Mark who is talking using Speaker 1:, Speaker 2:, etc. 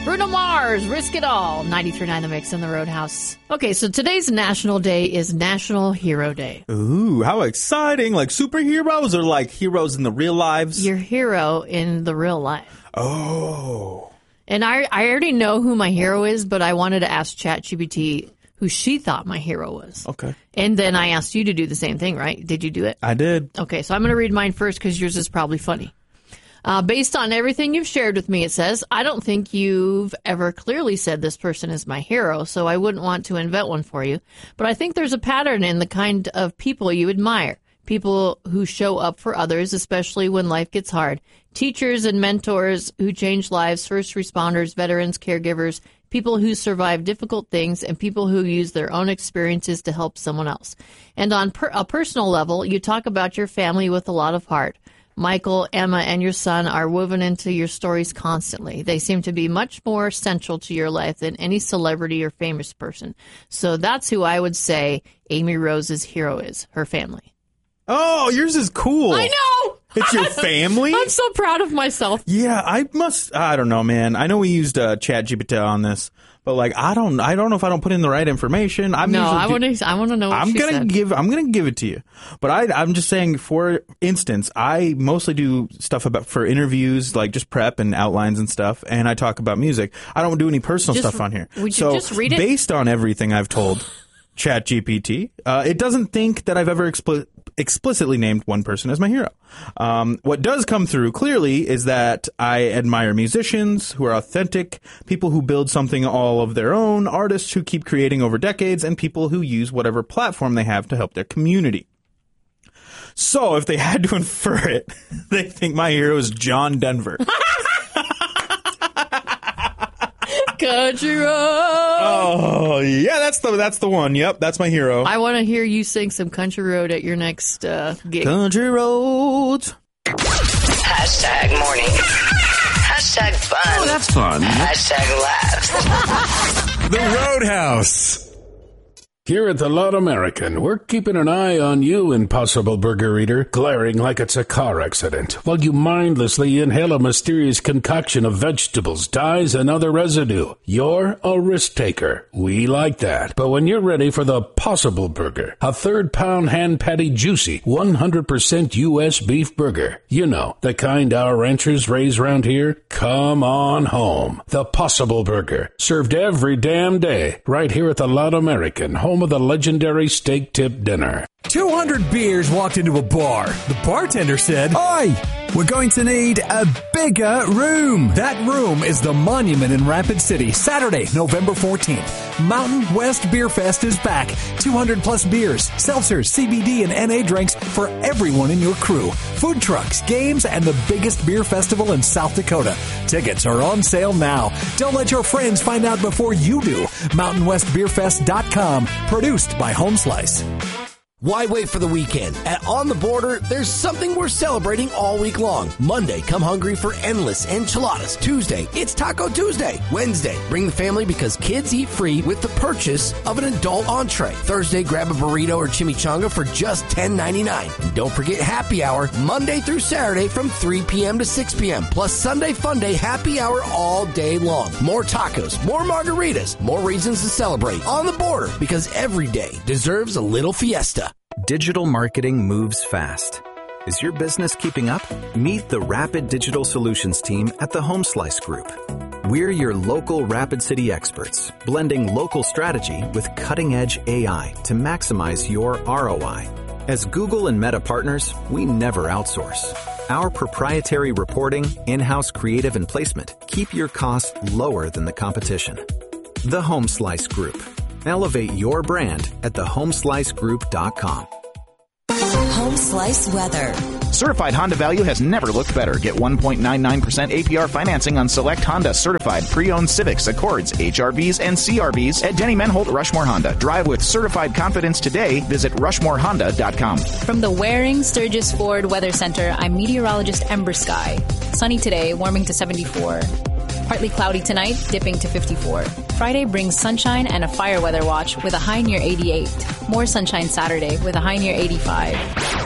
Speaker 1: Bruno Mars, Risk It All, 93.9 The Mix in the Roadhouse. Okay, so today's National Day is National Hero Day.
Speaker 2: Ooh, how exciting. Like superheroes or like heroes in the real lives?
Speaker 1: Your hero in the real life.
Speaker 2: Oh.
Speaker 1: And I already know who my hero is, but I wanted to ask ChatGPT who she thought my hero was.
Speaker 2: Okay.
Speaker 1: And then I asked you to do the same thing, right? Did you do it?
Speaker 2: I did.
Speaker 1: Okay, so I'm going to read mine first because yours is probably funny. Based on everything you've shared with me, it says, I don't think you've ever clearly said this person is my hero, so I wouldn't want to invent one for you. But I think there's a pattern in the kind of people you admire. People who show up for others, especially when life gets hard. Teachers and mentors who change lives, first responders, veterans, caregivers, people who survive difficult things, and people who use their own experiences to help someone else. And on a personal level, you talk about your family with a lot of heart. Michael, Emma, and your son are woven into your stories constantly. They seem to be much more central to your life than any celebrity or famous person. So that's who I would say Amy Rose's hero is, her family.
Speaker 2: Oh, yours is cool.
Speaker 1: I know!
Speaker 2: It's your family?
Speaker 1: I'm so proud of myself.
Speaker 2: Yeah, I don't know, man. I know we used ChatGPT on this, but like I don't know if I don't put in the right information. I want
Speaker 1: to know what
Speaker 2: I'm gonna give it to you. But I'm just saying, for instance, I mostly do stuff for interviews, like just prep and outlines and stuff, and I talk about music. I don't do any personal stuff on here.
Speaker 1: Would you just read it?
Speaker 2: Based on everything I've told ChatGPT, it doesn't think that I've ever explicitly named one person as my hero. What does come through clearly is that I admire musicians who are authentic, people who build something all of their own, artists who keep creating over decades, and people who use whatever platform they have to help their community. So if they had to infer it, they think my hero is John Denver.
Speaker 1: Country Road.
Speaker 2: Oh, yeah, that's the one. Yep, that's my hero.
Speaker 1: I want to hear you sing some Country Road at your next gig.
Speaker 2: Country Roads.
Speaker 3: Hashtag morning. Hashtag fun.
Speaker 4: Oh, that's fun.
Speaker 3: Hashtag laughs.
Speaker 4: The Roadhouse. Here at the Loud American, we're keeping an eye on you, Impossible Burger Eater, glaring like it's a car accident, while you mindlessly inhale a mysterious concoction of vegetables, dyes, and other residue. You're a risk taker. We like that. But when you're ready for the Possible Burger, a 3rd-pound hand patty juicy, 100% U.S. beef burger, you know, the kind our ranchers raise around here, come on home. The Possible Burger, served every damn day, right here at the Loud American, home of the legendary steak tip dinner.
Speaker 5: 200 beers walked into a bar. The bartender said, "Oi, we're going to need a bigger room." That room is the Monument in Rapid City, Saturday, November 14th. Mountain West Beer Fest is back. 200 plus beers, seltzers, CBD, and NA drinks for everyone in your crew. Food trucks, games, and the biggest beer festival in South Dakota. Tickets are on sale now. Don't let your friends find out before you do. MountainWestBeerFest.com. Produced by Home Slice.
Speaker 6: Why wait for the weekend? At On the Border, there's something we're celebrating all week long. Monday, come hungry for endless enchiladas. Tuesday, it's Taco Tuesday. Wednesday, bring the family because kids eat free with the purchase of an adult entree. Thursday, grab a burrito or chimichanga for just $10.99. And don't forget happy hour Monday through Saturday from 3 p.m. to 6 p.m. Plus Sunday Fun Day happy hour all day long. More tacos, more margaritas, more reasons to celebrate. On the Border, because every day deserves a little fiesta.
Speaker 7: Digital marketing moves fast. Is your business keeping up? Meet the Rapid Digital Solutions team at the Home Slice Group. We're your local Rapid City experts, blending local strategy with cutting-edge AI to maximize your ROI. As Google and Meta partners, we never outsource. Our proprietary reporting, in-house creative, and placement keep your costs lower than the competition. The Home Slice Group. Elevate your brand at thehomeslicegroup.com.
Speaker 8: Home Slice weather.
Speaker 9: Certified Honda value has never looked better. Get 1.99% APR financing on select Honda certified pre-owned Civics, Accords, HRVs, and CRVs at Denny Menholt Rushmore Honda. Drive with certified confidence today. Visit RushmoreHonda.com.
Speaker 10: From the Waring Sturgis Ford Weather Center, I'm meteorologist Ember Sky. Sunny today, warming to 74. Partly cloudy tonight, dipping to 54. Friday brings sunshine and a fire weather watch with a high near 88. More sunshine Saturday with a high near 85.